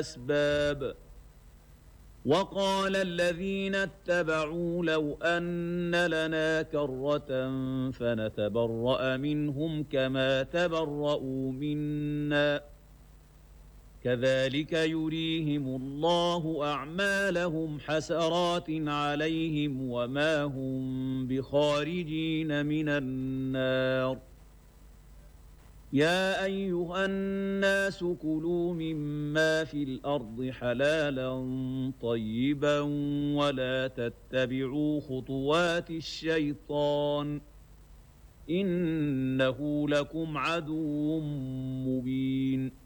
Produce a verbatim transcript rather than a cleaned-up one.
الأسباب. وقال الذين اتبعوا لو أن لنا كرة فنتبرأ منهم كما تبرأوا منا كذلك يريهم الله أعمالهم حسرات عليهم وما هم بخارجين من النار. يا أيها الناس كلوا مما في الأرض حلالا طيبا ولا تتبعوا خطوات الشيطان إنه لكم عدو مبين.